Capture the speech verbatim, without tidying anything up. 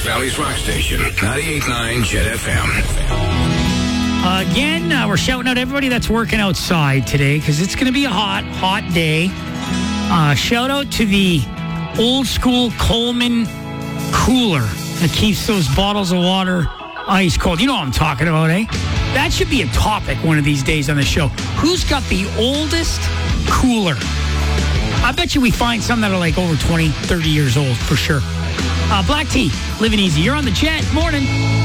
Valley's rock station, ninety-eight point nine Jet F M. Again, uh, we're shouting out everybody that's working outside today because it's going to be a hot, hot day. Uh, shout out to the old school Coleman cooler that keeps those bottles of water ice cold. You know what I'm talking about, eh? That should be a topic one of these days on the show. Who's got the oldest cooler? I bet you we find some that are like over twenty, thirty years old for sure. Uh, Black Tea, living easy. You're on the Jet. Morning.